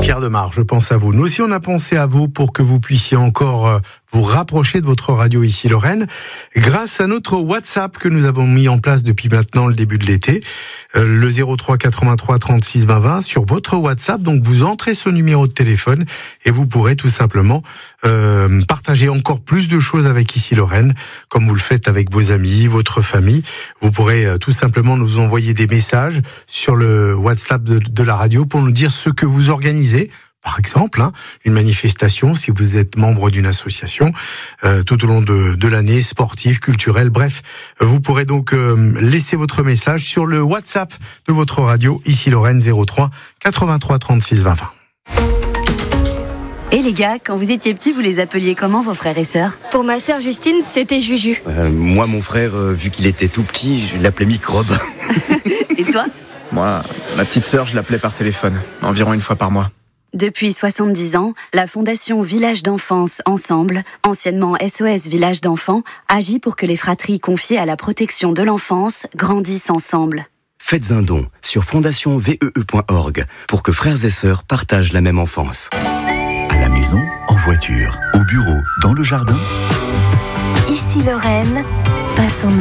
Pierre Demar, je pense à vous. Nous aussi, on a pensé à vous pour que vous puissiez encore vous rapprocher de votre radio ici Lorraine, grâce à notre WhatsApp que nous avons mis en place depuis maintenant le début de l'été, le 03 83 36 20 20 sur votre WhatsApp. Donc vous entrez ce numéro de téléphone et vous pourrez tout simplement partager encore plus de choses avec ici Lorraine, comme vous le faites avec vos amis, votre famille. Vous pourrez tout simplement nous envoyer des messages sur le WhatsApp de la radio pour nous dire ce que vous organisez. Par exemple, une manifestation, si vous êtes membre d'une association, tout au long de l'année, sportive, culturelle, bref. Vous pourrez donc laisser votre message sur le WhatsApp de votre radio, ici Lorraine 03 83 36 20 20. Et les gars, quand vous étiez petits, vous les appeliez comment vos frères et sœurs ? Pour ma sœur Justine, c'était Juju. Moi, mon frère, vu qu'il était tout petit, je l'appelais Microbe. Et toi ? Moi, ma petite sœur, je l'appelais par téléphone, environ une fois par mois. Depuis 70 ans, la Fondation Village d'Enfance Ensemble, anciennement SOS Village d'Enfants, agit pour que les fratries confiées à la protection de l'enfance grandissent ensemble. Faites un don sur fondationvee.org pour que frères et sœurs partagent la même enfance. À la maison, en voiture, au bureau, dans le jardin. Ici Lorraine, passons